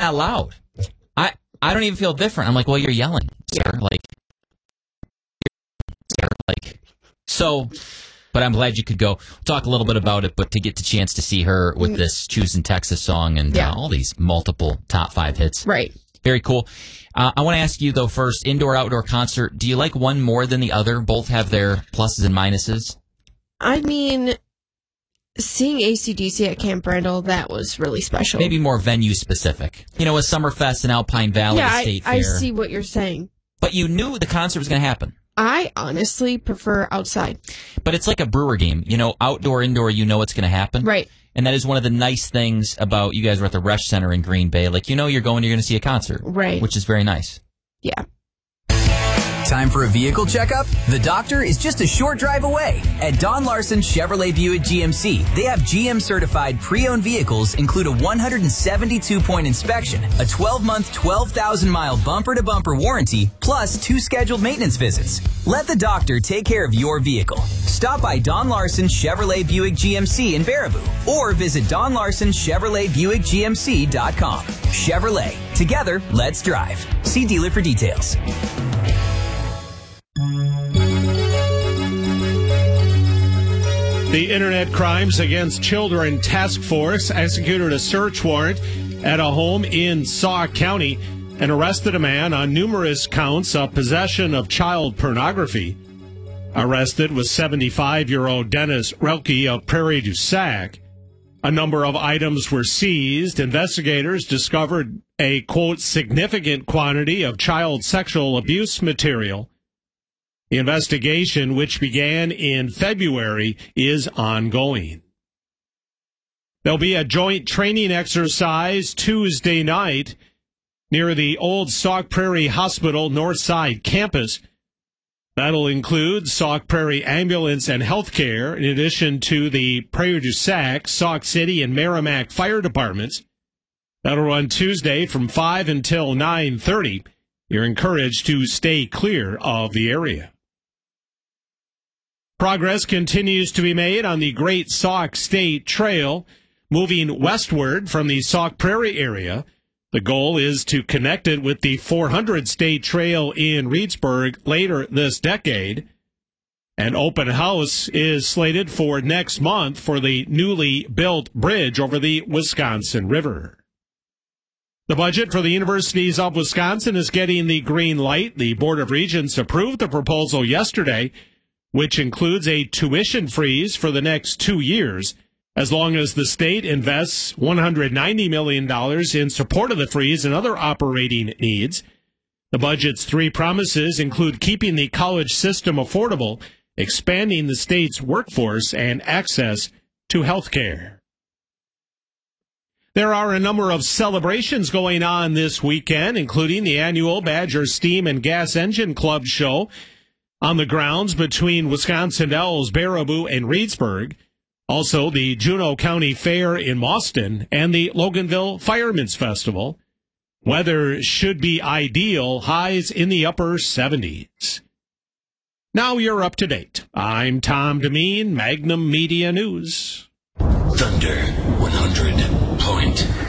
that loud. I don't even feel different. I'm like, well, you're yelling, sir. So, but I'm glad you could go. We'll talk a little bit about it, but to get the chance to see her with this Choosing Texas song and all these multiple top 5 hits. Right. Very cool. I want to ask you, though, first, indoor-outdoor concert, do you like one more than the other? Both have their pluses and minuses? I mean, seeing AC/DC at Camp Randall, that was really special. Maybe more venue-specific. You know, with Summerfest and Alpine Valley State Fair. I see what you're saying. But you knew the concert was going to happen. I honestly prefer outside. But it's like a Brewer game. You know, outdoor, indoor, you know what's going to happen. Right. And that is one of the nice things about you guys were at the Resch Center in Green Bay. Like, you know you're going to see a concert. Right. Which is very nice. Yeah. Time for a vehicle checkup? The doctor is just a short drive away. At Don Larson Chevrolet Buick GMC, they have GM-certified pre-owned vehicles include a 172-point inspection, a 12-month, 12,000-mile bumper-to-bumper warranty, plus 2 scheduled maintenance visits. Let the doctor take care of your vehicle. Stop by Don Larson Chevrolet Buick GMC in Baraboo or visit DonLarsonChevroletBuickGMC.com. Chevrolet. Together, let's drive. See dealer for details. The Internet Crimes Against Children Task Force executed a search warrant at a home in Sauk County and arrested a man on numerous counts of possession of child pornography. Arrested was 75-year-old Dennis Relke of Prairie du Sac. A number of items were seized. Investigators discovered a, quote, significant quantity of child sexual abuse material. The investigation, which began in February, is ongoing. There'll be a joint training exercise Tuesday night near the old Sauk Prairie Hospital Northside campus. That'll include Sauk Prairie Ambulance and Healthcare, in addition to the Prairie du Sac, Sauk City, and Merrimack Fire Departments. That'll run Tuesday from 5 until 9:30. You're encouraged to stay clear of the area. Progress continues to be made on the Great Sauk State Trail, moving westward from the Sauk Prairie area. The goal is to connect it with the 400 State Trail in Reedsburg later this decade. An open house is slated for next month for the newly built bridge over the Wisconsin River. The budget for the universities of Wisconsin is getting the green light. The Board of Regents approved the proposal yesterday, which includes a tuition freeze for the next 2 years, as long as the state invests $190 million in support of the freeze and other operating needs. The budget's 3 promises include keeping the college system affordable, expanding the state's workforce, and access to health care. There are a number of celebrations going on this weekend, including the annual Badger Steam and Gas Engine Club show on the grounds between Wisconsin Dells, Baraboo, and Reedsburg. Also, the Juneau County Fair in Mauston and the Loganville Firemen's Festival. Weather should be ideal, highs in the upper 70s. Now you're up to date. I'm Tom Demeen, Magnum Media News. Thunder 100.3.